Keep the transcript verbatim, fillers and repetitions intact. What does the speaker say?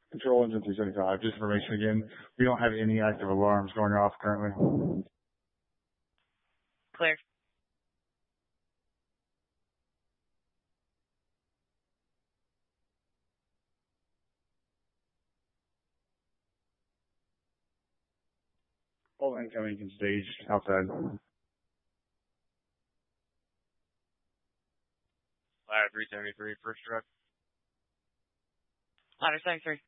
Control engine three seventy-five. Just information again. We don't have any active alarms going off currently. Clear. All incoming can stage outside. Ladder three seventy-three, first truck. Ladder seventy-three.